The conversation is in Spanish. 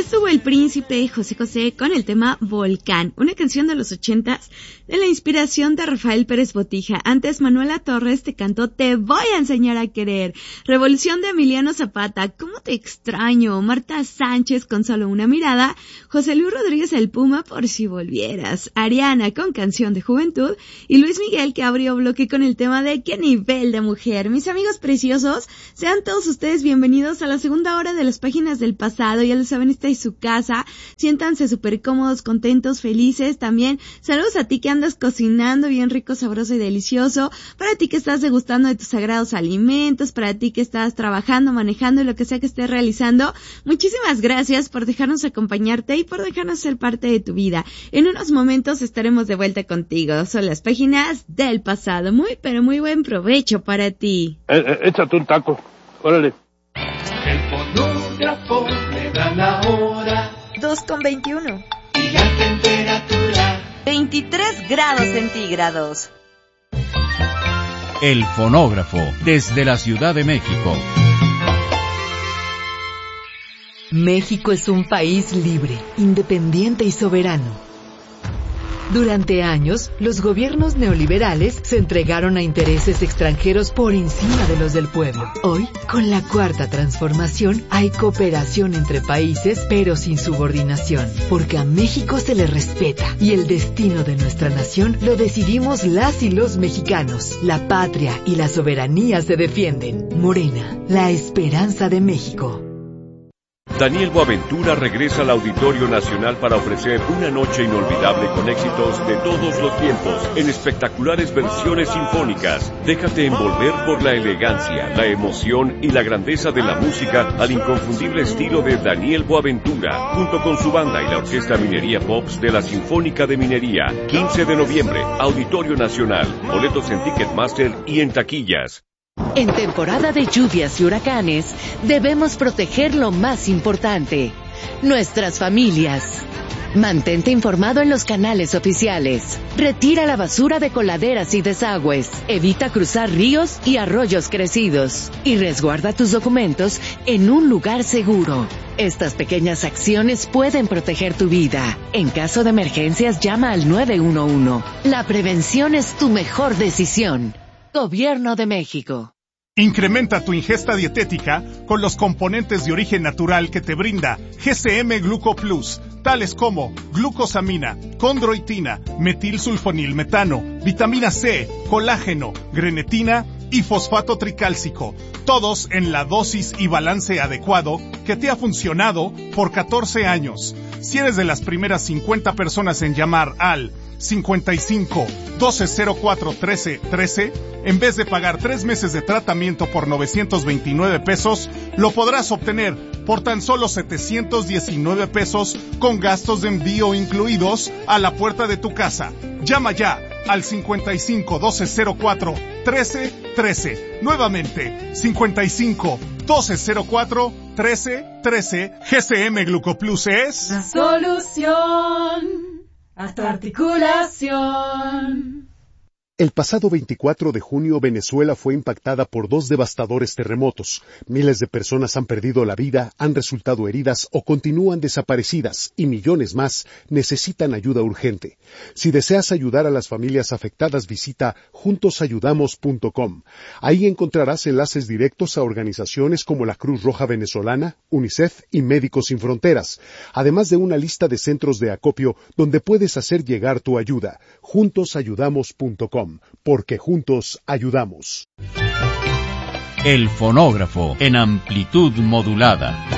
estuvo el príncipe José José con el tema Volcán, una canción de los 80s de la inspiración de Rafael Pérez Botija. Antes Manuela Torres te cantó Te voy a enseñar a querer. Revolución de Emiliano Zapata, ¿Cómo te extraño? Marta Sánchez con Solo una mirada. José Luis Rodríguez el Puma, Por si volvieras. Ariana con Canción de Juventud. Y Luis Miguel, que abrió bloque con el tema de ¿Qué nivel de mujer? Mis amigos preciosos, sean todos ustedes bienvenidos a la segunda hora de las páginas del pasado. Ya lo saben, esta es su casa. Siéntanse súper cómodos, contentos, felices. También saludos a ti que andas cocinando bien rico, sabroso y delicioso. Para ti que estás degustando de tus sagrados alimentos. Para ti que estás trabajando, manejando y lo que sea que estés realizando. Muchísimas gracias por dejarnos acompañarte y por dejarnos ser parte de tu vida. En unos momentos estaremos de vuelta contigo. Son las páginas del pasado. Muy, pero muy buen provecho para ti. Échate un taco. Órale. El fonógrafo me da la hora. 2:21. Y la temperatura. 23 grados centígrados. El fonógrafo, desde la Ciudad de México. México es un país libre, independiente y soberano. Durante años, los gobiernos neoliberales se entregaron a intereses extranjeros por encima de los del pueblo. Hoy, con la Cuarta Transformación, hay cooperación entre países, pero sin subordinación, porque a México se le respeta y el destino de nuestra nación lo decidimos las y los mexicanos. La patria y la soberanía se defienden. Morena, la esperanza de México. Daniel Boaventura regresa al Auditorio Nacional para ofrecer una noche inolvidable con éxitos de todos los tiempos, en espectaculares versiones sinfónicas. Déjate envolver por la elegancia, la emoción y la grandeza de la música al inconfundible estilo de Daniel Boaventura, junto con su banda y la Orquesta Minería Pops de la Sinfónica de Minería. 15 de noviembre, Auditorio Nacional. Boletos en Ticketmaster y en taquillas. En temporada de lluvias y huracanes, debemos proteger lo más importante, nuestras familias. Mantente informado en los canales oficiales. Retira la basura de coladeras y desagües. Evita cruzar ríos y arroyos crecidos. Y resguarda tus documentos en un lugar seguro. Estas pequeñas acciones pueden proteger tu vida. En caso de emergencias, llama al 911. La prevención es tu mejor decisión. Gobierno de México. Incrementa tu ingesta dietética con los componentes de origen natural que te brinda GCM Gluco Plus, tales como glucosamina, condroitina, metilsulfonilmetano, vitamina C, colágeno, grenetina y fosfato tricálcico, todos en la dosis y balance adecuado que te ha funcionado por 14 años. Si eres de las primeras 50 personas en llamar al 55 1204 13 13, en vez de pagar 3 meses de tratamiento por 929 pesos, lo podrás obtener por tan solo 719 pesos con gastos de envío incluidos a la puerta de tu casa. Llama ya al 55 1204 13 13. Nuevamente, 55 1204 13 13. GCM Glucoplus es la solución a tu articulación. El pasado 24 de junio, Venezuela fue impactada por 2 devastadores terremotos. Miles de personas han perdido la vida, han resultado heridas o continúan desaparecidas, y millones más necesitan ayuda urgente. Si deseas ayudar a las familias afectadas, visita juntosayudamos.com. Ahí encontrarás enlaces directos a organizaciones como la Cruz Roja Venezolana, UNICEF y Médicos Sin Fronteras, además de una lista de centros de acopio donde puedes hacer llegar tu ayuda. Juntosayudamos.com. Porque juntos ayudamos. El fonógrafo en amplitud modulada.